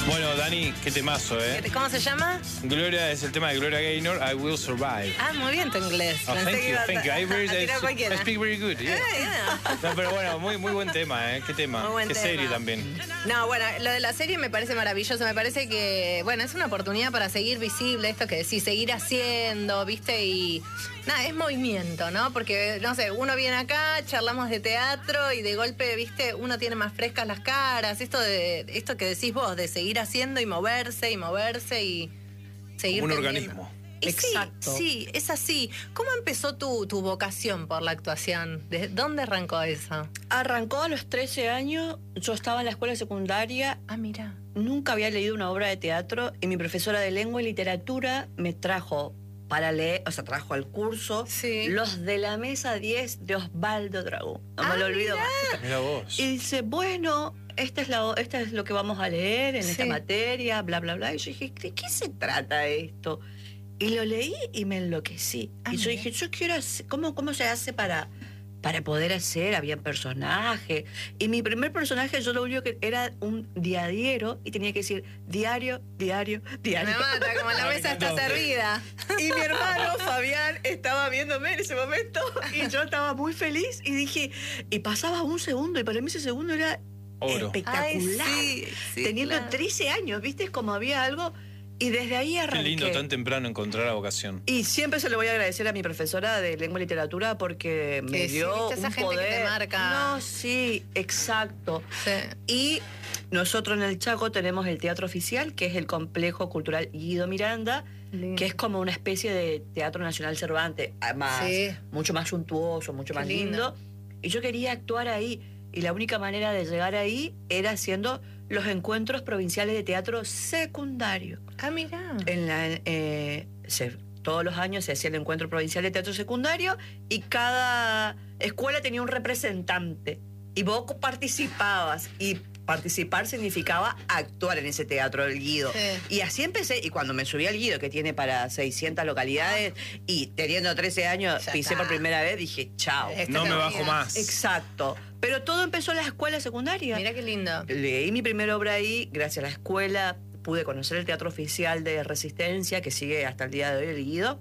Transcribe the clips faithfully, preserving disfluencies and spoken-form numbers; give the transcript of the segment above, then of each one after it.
Bueno, Dani, qué temazo, ¿eh? ¿Cómo se llama? Gloria es el tema de Gloria Gaynor, I Will Survive. Ah, muy bien tu inglés. Oh, thank you, thank you. I, very, a tirar I, cualquiera. I speak very good. Yeah. Yeah, yeah. No, pero bueno, muy, muy buen tema, ¿eh? Qué tema. Muy buen qué tema. serie también. No, bueno, lo de la serie me parece maravilloso. Me parece que, bueno, es una oportunidad para seguir visible esto que decís, seguir haciendo, ¿viste? Y nada, es movimiento, ¿no? Porque, no sé, uno viene acá, charlamos de teatro y de golpe, ¿viste? Uno tiene más frescas las caras. Esto de esto que decís vos, de seguir haciendo y moverse y moverse y seguir Como un teniendo. organismo. Y Exacto. Sí, sí, es así. ¿Cómo empezó tu, tu vocación por la actuación? ¿De dónde arrancó eso? Arrancó a los trece años, yo estaba en la escuela secundaria, Ah, mira. nunca había leído una obra de teatro y mi profesora de lengua y literatura me trajo para leer, o sea, trajo al curso Sí. Los de la mesa diez de Osvaldo Dragón. No Ah, me lo olvido mirá. más. Mira vos. Y dice, bueno, esta es, la, esta es lo que vamos a leer en Sí. esta materia, bla, bla, bla. Y yo dije, ¿de qué se trata esto? Y lo leí y me enloquecí. Ah, y yo mira. dije, yo quiero hacer, ¿cómo, cómo se hace para, para poder hacer? Había personajes. Y mi primer personaje, yo lo único que era un diariero y tenía que decir diario, diario, diario. Me mata, como la mesa está servida. Y mi hermano Fabián estaba viéndome en ese momento y yo estaba muy feliz y dije, y pasaba un segundo y para mí ese segundo era Oro. espectacular. Ay, sí, sí, Teniendo claro. trece años, ¿viste? Como había algo y desde ahí Qué arranqué. lindo tan temprano encontrar la vocación. Y siempre se lo voy a agradecer a mi profesora de lengua y literatura porque me Que sí, dio ¿viste? Esa un gente que poder. te marca. No, sí, exacto. Sí. Y nosotros en el Chaco tenemos el Teatro Oficial, que es el Complejo Cultural Guido Miranda, Lindo. que es como una especie de Teatro Nacional Cervantes, más, Sí. mucho más suntuoso, mucho Qué más lindo. lindo. Y yo quería actuar ahí. Y la única manera de llegar ahí era haciendo los encuentros provinciales de teatro secundario. Ah, mira. En la, eh, se- todos los años se hacía el encuentro provincial de teatro secundario y cada escuela tenía un representante y vos participabas y participar significaba actuar en ese teatro del Guido. Sí. Y así empecé, y cuando me subí al Guido, que tiene para seiscientas localidades, y teniendo trece años Ya pisé está. por primera vez, dije, chao. Este No es me la bajo vida. más. Exacto. Pero todo empezó en la escuela secundaria. Mira qué lindo. Leí mi primera obra ahí, gracias a la escuela pude conocer el Teatro Oficial de Resistencia, que sigue hasta el día de hoy, el Guido.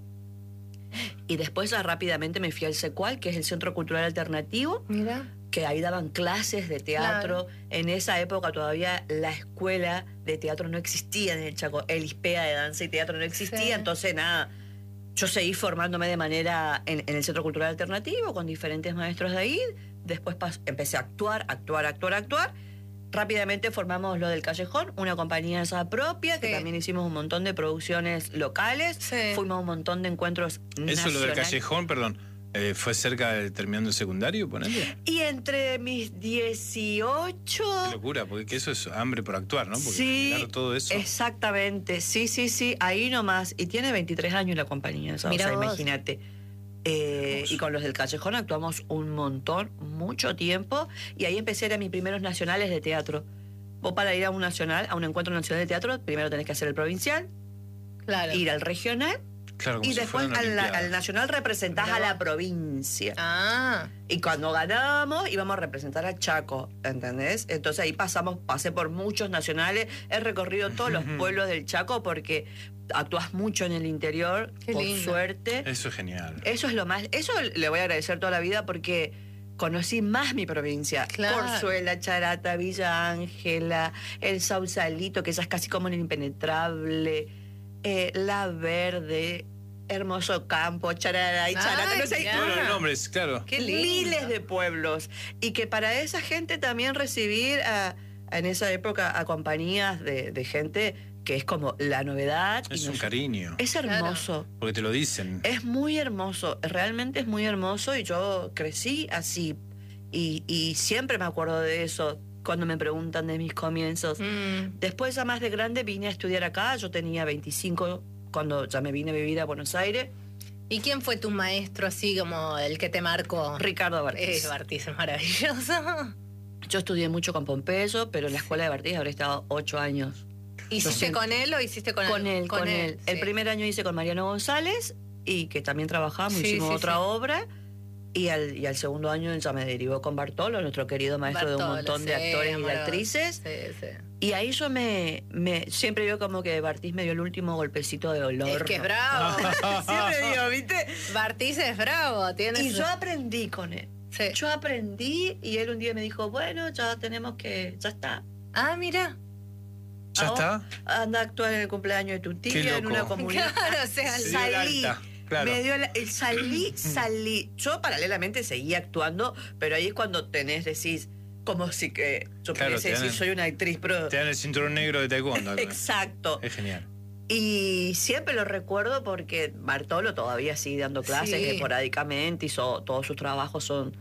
Y después ya rápidamente me fui al SECUAL, que es el Centro Cultural Alternativo, Mira. que ahí daban clases de teatro. En esa época todavía la escuela de teatro no existía en el Chaco, el ISPEA de danza y teatro no existía, Sí. entonces nada, yo seguí formándome de manera en, en el Centro Cultural Alternativo con diferentes maestros de ahí, después pas- empecé a actuar, actuar, actuar, actuar. Rápidamente formamos lo del Callejón, una compañía esa propia, que Sí. también hicimos un montón de producciones locales, Sí. fuimos a un montón de encuentros Eso lo del nacionales. callejón, perdón, eh, ¿fue cerca de terminando el secundario, ponele? Y entre mis dieciocho... Qué locura, porque que eso es hambre por actuar, ¿no? Porque Sí, generar todo eso. exactamente, sí, sí, sí, ahí nomás. Y tiene veintitrés años la compañía, o sea, Mirá vos. imagínate. Eh, Hermoso. y con los del Callejón actuamos un montón, mucho tiempo, y ahí empecé a ir a mis primeros nacionales de teatro. Vos para ir a un nacional, a un encuentro nacional de teatro, primero tenés que hacer el provincial, Claro. ir al regional, Claro, como y si después fuera una al, olimpiada. al nacional representás Mirá a la vos. provincia. Ah. Y cuando ganamos íbamos a representar a Chaco, ¿entendés? Entonces ahí pasamos, pasé por muchos nacionales, he recorrido todos los pueblos del Chaco porque actúas mucho en el interior, Qué por lindo. suerte. Eso es genial. Eso es lo más, eso le voy a agradecer toda la vida porque conocí más mi provincia. Claro. Corzuela, Charata, Villa Ángela, el Sausalito, que ya es casi como el impenetrable, eh, La Verde, Hermoso Campo, Charara y Charata, Ay, no sé, claro. Todos los nombres, claro. Qué lindo. miles de pueblos. Y que para esa gente también recibir a, en esa época a compañías de, de gente que es como la novedad. y Es un nos- cariño. Es hermoso. Porque te lo dicen. Es muy hermoso, realmente es muy hermoso y yo crecí así y, y siempre me acuerdo de eso cuando me preguntan de mis comienzos. Mm. Después ya más de grande vine a estudiar acá, yo tenía veinticinco cuando ya me vine a vivir a Buenos Aires. ¿Y quién fue tu maestro así como el que te marcó? Ricardo Bartiz. Eh, Bartiz es maravilloso. Yo estudié mucho con Pompeyo, pero en la escuela de Bartiz habré estado ocho años. ¿Hiciste con él o hiciste con, Con él, con, él. sí. El primer año hice con Mariano González y que también trabajamos, Sí, hicimos sí, otra sí. obra. Y al, y al segundo año ya me derivó con Bartolo, nuestro querido maestro de un Bartolo, montón de sí, actores y de amoroso. actrices. Sí, sí. Y ahí yo me, me siempre digo como que Bartiz me dio el último golpecito de dolor. Es que es bravo. Siempre digo, ¿viste? Bartiz es bravo. Tiene Y su- yo aprendí con él. Sí. Yo aprendí y él un día me dijo, bueno, ya tenemos que, ya está. Ah, mira. ¿Ya está? Anda a actuar en el cumpleaños de tu Qué tía en loco. una comunidad. Claro, o sea, Se dio el salí. alta, claro. Me dio la- eh, salí, salí. Yo paralelamente seguía actuando, pero ahí es cuando tenés, decís, como si que yo Claro, pudiese te dan decir, el- soy una actriz, pero... Te dan el cinturón negro de taekwondo. Exacto. Es genial. Y siempre lo recuerdo porque Bartolo todavía sigue dando clases Sí. esporádicamente y so- todos sus trabajos son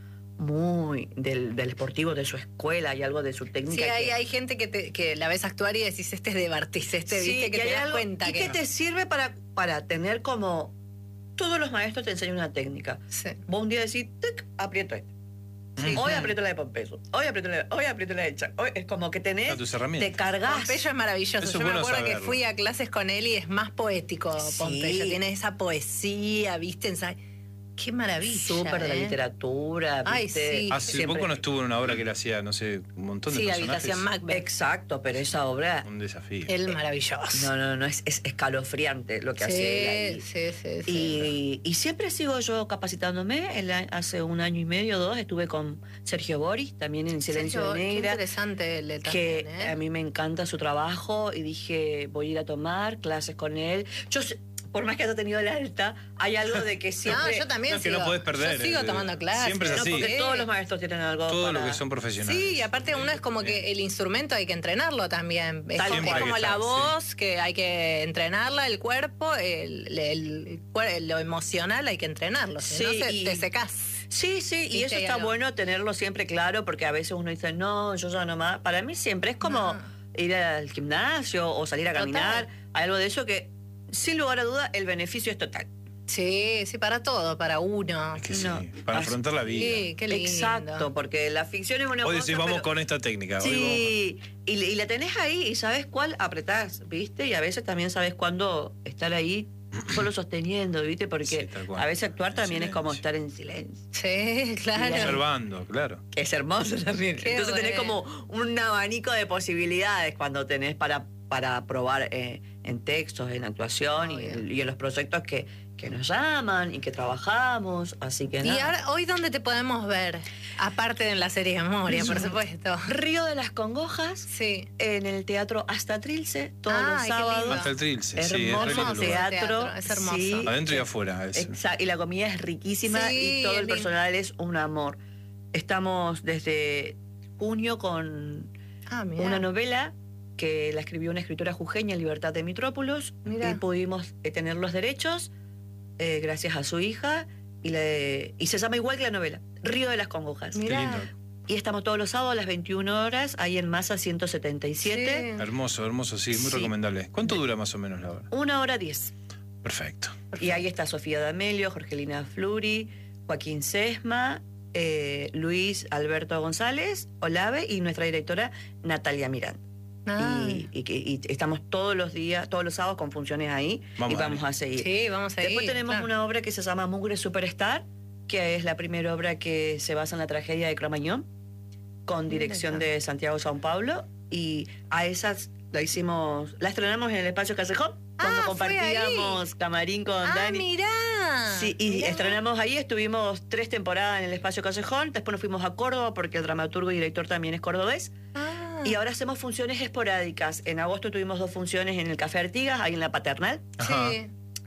muy del, del esportivo de su escuela y algo de su técnica. Sí, hay, que- hay gente que, te- que la ves actuar y decís, este es de Bartiz, este, Sí, viste, que y te hay das algo- cuenta y que... que te sirve para, para tener como... Todos los maestros te enseñan una técnica. Sí. Vos un día decís, tic, aprieto esta. Sí, Hoy claro. aprieto la de Pompeyo. Hoy aprieto la, hoy aprieto la de Chac. Hoy es como que tenés, A tus herramientas. te cargas. Pompeyo es maravilloso. Eso es Yo me bueno acuerdo que saberlo. fui a clases con él y es más poético Sí. Pompeyo. Tiene esa poesía, ¿viste? Esa- Qué maravilla. Súper de la ¿eh? literatura, Ay, ¿viste? sí. Hace Siempre- poco no estuvo en una obra que él hacía, no sé, un montón de Sí, personajes. Habitación Macbeth. Exacto, pero esa obra... Un desafío. Él maravilloso. No, no, no, es, es escalofriante lo que hace él Sí, ahí. sí, sí, sí. Y, y siempre sigo yo capacitándome. El a- hace un año y medio, dos, estuve con Sergio Boris, también en Silencio Sergio, de qué Negra, interesante él que también, ¿eh? a mí me encanta su trabajo y dije, voy a ir a tomar clases con él. Yo, sé- por más que haya tenido la alta, hay algo de que siempre... No, yo también No, es que sigo. no podés perder, Yo sigo eh, tomando clases. siempre es No, así. porque Sí. todos los maestros tienen algo Todo para... lo que son profesionales. Sí, y aparte uno es como que el instrumento hay que entrenarlo también. Es Tal como, cual. es como Siempre la hay que voz, que hay que entrenarla, el cuerpo, el, el- el- lo emocional hay que entrenarlo. Si no, Sí, se- y- te secás. Sí, sí, y Viste, eso hay está algo. bueno tenerlo siempre claro, porque a veces uno dice, no, yo ya no más. Para mí siempre es como No. ir al gimnasio o salir a Total. caminar. Hay algo de eso que, sin lugar a duda, el beneficio es total. Sí, sí, para todo, para uno. Es que sí, No. para Así- afrontar la vida. Sí, qué lindo. Exacto, porque la ficción es una Hoy cosa, decís, vamos pero- con esta técnica. Hoy vamos Sí, y, y la tenés ahí y sabes cuál apretás, ¿viste? Y a veces también sabes cuándo estar ahí solo sosteniendo, ¿viste? Porque Sí, tal cual. a veces actuar En también es como silencio. estar en silencio. Sí, con- claro. observando, claro. Que es hermoso también. Qué Entonces tenés bueno. como un abanico de posibilidades cuando tenés para, para probar eh, en textos, en actuación y, Obvio. y en los proyectos que, que nos llaman y que trabajamos. Así que Y nada. ahora, ¿hoy dónde te podemos ver? Aparte de en la serie de Memoria, por supuesto. Río de las Congojas, Sí. en el Teatro Hasta Trilce, todos Ay, los qué sábados. lindo. Hasta el trilce. Sí, es Hermoso re lindo Hermoso lugar. teatro, teatro, es hermoso. sí. Adentro y afuera. es- Exacto, y la comida es riquísima Sí, y todo es el lindo. personal es un amor. Estamos desde junio con Ah, mira. una novela que la escribió una escritora jujeña, Libertad de Mitrópolis, Mirá. y pudimos eh, tener los derechos eh, gracias a su hija, y, le- y se llama igual que la novela, Río de las Congojas. Mirá. Qué lindo. Y estamos todos los sábados a las veintiuna horas, ahí en Masa ciento setenta y siete, Sí. Hermoso, hermoso, sí, muy Sí. recomendable. ¿Cuánto dura más o menos la obra? una hora diez. Perfecto. Y ahí está Sofía D'Amelio, Jorgelina Fluri, Joaquín Sesma, eh, Luis Alberto González, Olave y nuestra directora Natalia Miranda. Ah. Y, y que- y estamos todos los días, todos los sábados con funciones ahí Vamos y vamos a a seguir. Sí, vamos a ir. Después tenemos claro. una obra que se llama Mugre Superstar, que es la primera obra que se basa en la tragedia de Cromañón, con dirección Mira. de Santiago San Pablo, y a esas la hicimos, la estrenamos en el Espacio Callejón, cuando Ah, fue ahí. compartíamos camarín con Ah, Dani. mirá. Sí, y Mirá. estrenamos ahí, estuvimos tres temporadas en el Espacio Callejón, después nos fuimos a Córdoba porque el dramaturgo y director también es cordobés, Ah. y ahora hacemos funciones esporádicas. En agosto tuvimos dos funciones en el Café Artigas, ahí en la Paternal, Ajá. Sí,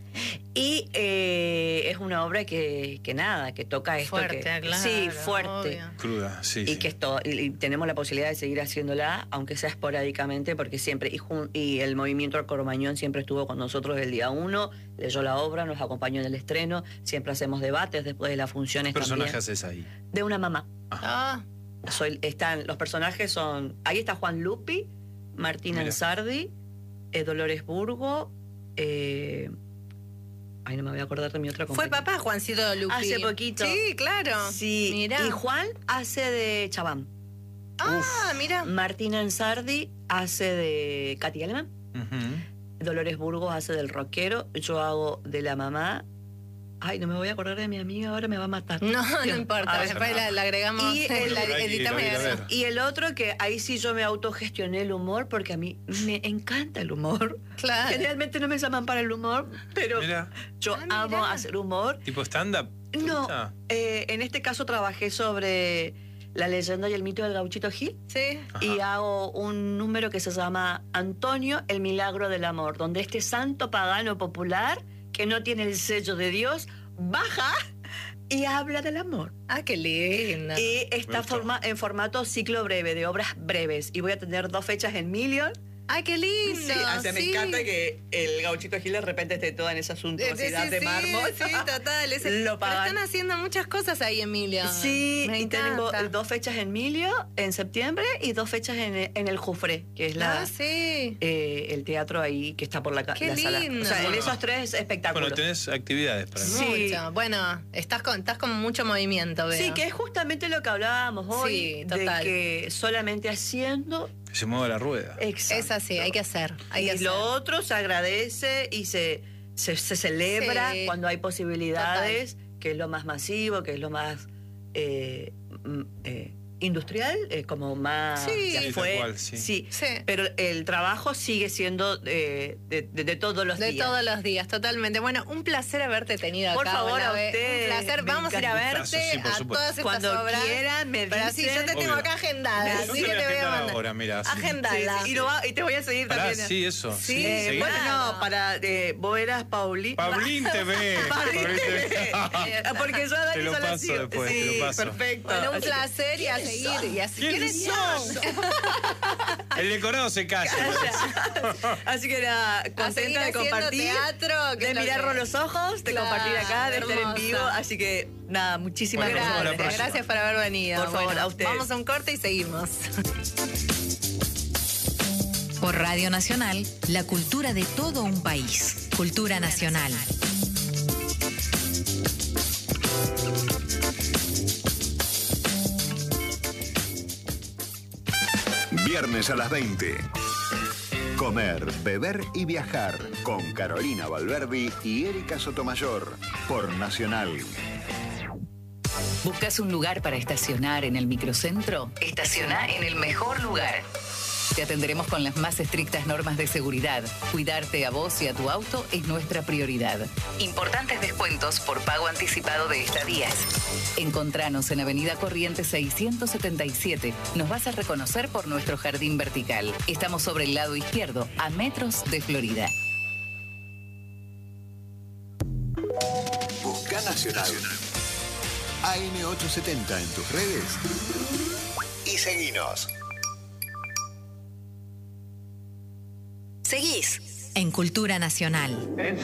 y eh, es una obra que, que nada, que toca esto. fuerte, que, claro. sí, fuerte. obvio. Cruda, sí. Y sí. que esto, y, y tenemos la posibilidad de seguir haciéndola, aunque sea esporádicamente, porque siempre, y, jun- y el movimiento al Cromañón siempre estuvo con nosotros el día uno, leyó la obra, nos acompañó en el estreno, siempre hacemos debates después de las ¿Qué funciones personaje también. haces ahí? De una mamá. Ah, Soy, están, los personajes son, ahí está Juan Lupi, Martín Mira. Ansardi, eh, Dolores Burgo, eh, ay, no me voy a acordar de mi otra fue compañera. papá Juancito Lupi. Hace poquito. Sí, claro. Sí, Mirá. y Juan hace de Chabán. Ah, mira. Martín Ansardi hace de Katy Alemán. Ujú. Dolores Burgos hace del rockero. Yo hago de la mamá. Ay, no me voy a acordar de mi amiga, ahora me va a matar. No, no importa, A ver. después la, la agregamos, Y el- la Hay que ir, editamos hay y que ir a ver. hacemos. Y el otro que ahí sí yo me autogestioné el humor porque a mí me encanta el humor. Claro. Generalmente no me llaman para el humor, pero Mira, yo Ah, mira. amo hacer humor. tipo stand-up. ¿te No, gusta? eh, en este caso trabajé sobre la leyenda y el mito del Gauchito Gil Sí. y hago un número que se llama Antonio, el milagro del amor, donde este santo pagano popular que no tiene el sello de Dios baja y habla del amor. Ah, qué lindo. Y está gustó. forma, en formato ciclo breve, de obras breves. Y voy a tener dos fechas en Million. Ay, qué lindo. Sí, o sea, me sí. encanta que el Gauchito Gil de repente esté toda en esa Sí, suntuosidad sí, de sí, mármol. Sí, total. Ese- Lo pero pagan. están haciendo muchas cosas ahí, Emilia. Sí, Me y tengo encanta. dos fechas en Milio en septiembre y dos fechas en, en el Jufré, que es la, Ah, sí. eh, el teatro ahí que está por la, ca- Qué la sala. lindo. O sea, en Bueno. esos tres espectáculos. Bueno, tenés actividades para mí. Sí. Mucho. Bueno, estás con, estás con mucho movimiento, veo. Sí, que es justamente lo que hablábamos hoy, Sí, total. de que solamente haciendo... Que se mueva la rueda. Exacto. Es así, hay que hacer. Hay Y que hacer. lo otro se agradece y se, se, se celebra Sí. cuando hay posibilidades, que es lo más masivo, que es lo más eh, mm, eh, industrial, eh, como más Sí. ya Sí, fue. tal cual, sí. Sí. Sí. Pero el trabajo sigue siendo eh, de, de- de todos los De días. todos los días, totalmente. Bueno, un placer haberte tenido Por acá. favor, a Olabe. usted. Un placer. Me Vamos a ir a encanta. verte Sí, por a supuesto. todas estas Cuando obras. quieran, me Pero sí, yo te dicen. tengo Obvio. acá agendada, Yo así te que voy a te voy a agendar mandar. ahora, mira, sí. Agendala. Sí, sí. Y, no va- y te voy a seguir Pará, también. sí, eso. Sí, Sí, Eh, seguí. bueno, Claro. no, para. Eh, vos eras Pauli. Pablín T V. Pablín Pablín T V. T V. Eh, Porque yo a Dani Te lo solo paso sigo. después, te Sí, lo paso. perfecto. Bueno, un Así que- placer y a seguir. Y así, ¿Quiénes son? El decorado se calla. Así que nada, A seguir contenta de haciendo compartir, teatro, que de es lo mirarnos que- los ojos, de Claro, compartir acá, de estar en hermosa. vivo. Así que nada, muchísimas Bueno, nos vemos la gracias. Gracias, próxima. gracias por haber venido. Por favor, Bueno, a ustedes. Vamos a un corte y seguimos. Por Radio Nacional, la cultura de todo un país. Cultura Nacional. Viernes a las veinte. Comer, beber y viajar con Carolina Valverdi y Erika Sotomayor por Nacional. ¿Buscas un lugar para estacionar en el microcentro? Estaciona en el mejor lugar. Te atenderemos con las más estrictas normas de seguridad. Cuidarte a vos y a tu auto es nuestra prioridad. Importantes descuentos por pago anticipado de estadías. Encontranos en Avenida Corrientes seiscientos setenta y siete. Nos vas a reconocer por nuestro jardín vertical. Estamos sobre el lado izquierdo, a metros de Florida. Busca Nacional. A M ochocientos setenta en tus redes y seguinos. Seguís en Cultura Nacional.